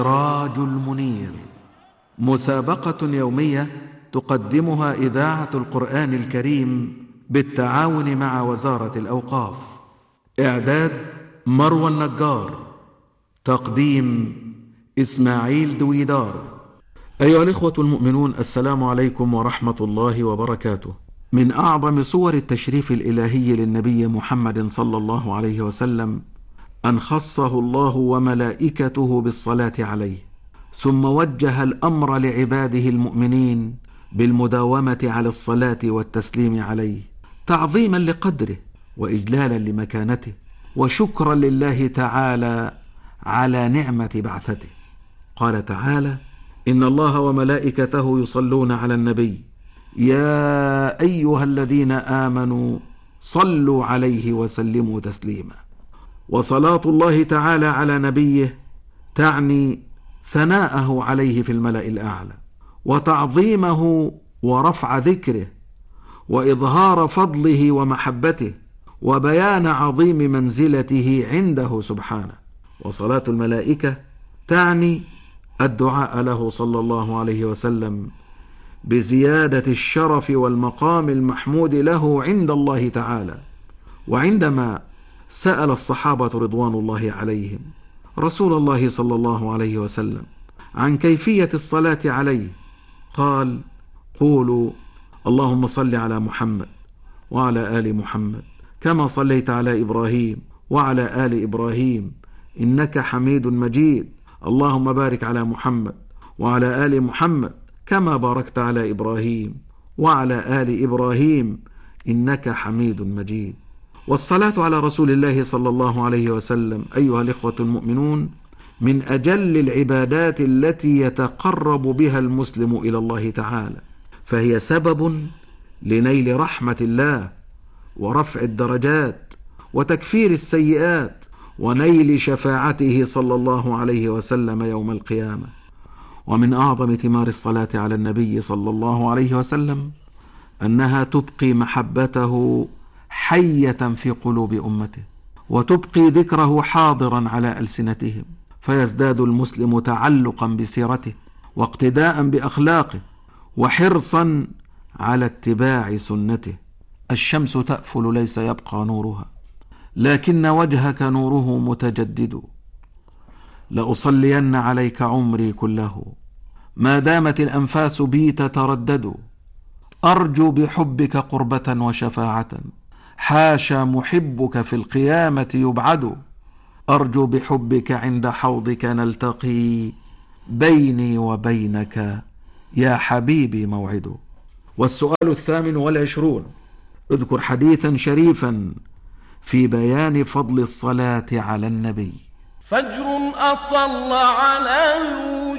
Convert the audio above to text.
السراج المنير، مسابقة يومية تقدمها إذاعة القرآن الكريم بالتعاون مع وزارة الأوقاف. إعداد مروى النجار، تقديم إسماعيل دويدار. أيها الإخوة المؤمنون، السلام عليكم ورحمة الله وبركاته. من أعظم صور التشريف الإلهي للنبي محمد صلى الله عليه وسلم أن خصه الله وملائكته بالصلاة عليه، ثم وجه الأمر لعباده المؤمنين بالمداومة على الصلاة والتسليم عليه، تعظيما لقدره وإجلالا لمكانته وشكرا لله تعالى على نعمة بعثته. قال تعالى: إن الله وملائكته يصلون على النبي يا أيها الذين آمنوا صلوا عليه وسلموا تسليما. وصلاة الله تعالى على نبيه تعني ثناءه عليه في الملأ الأعلى، وتعظيمه ورفع ذكره، وإظهار فضله ومحبته، وبيان عظيم منزلته عنده سبحانه. وصلاة الملائكة تعني الدعاء له صلى الله عليه وسلم بزيادة الشرف والمقام المحمود له عند الله تعالى. وعندما سأل الصحابة رضوان الله عليهم رسول الله صلى الله عليه وسلم عن كيفية الصلاة عليه، قال: قولوا اللهم صل على محمد وعلى آل محمد كما صليت على إبراهيم وعلى آل إبراهيم إنك حميد مجيد، اللهم بارك على محمد وعلى آل محمد كما باركت على إبراهيم وعلى آل إبراهيم إنك حميد مجيد. والصلاة على رسول الله صلى الله عليه وسلم أيها الإخوة المؤمنون من أجل العبادات التي يتقرب بها المسلم إلى الله تعالى، فهي سبب لنيل رحمة الله ورفع الدرجات وتكفير السيئات ونيل شفاعته صلى الله عليه وسلم يوم القيامة. ومن أعظم ثمار الصلاة على النبي صلى الله عليه وسلم أنها تبقي محبته حية في قلوب أمته، وتبقي ذكره حاضرا على ألسنتهم، فيزداد المسلم تعلقا بسيرته واقتداء بأخلاقه وحرصا على اتباع سنته. الشمس تأفل ليس يبقى نورها، لكن وجهك نوره متجدد. لأصلين عليك عمري كله ما دامت الأنفاس بي تتردد، أرجو بحبك قربة وشفاعة، حاشا محبك في القيامة يبعد، أرجو بحبك عند حوضك نلتقي، بيني وبينك يا حبيبي موعد. والسؤال 28: اذكر حديثا شريفا في بيان فضل الصلاة على النبي. فجر أطل على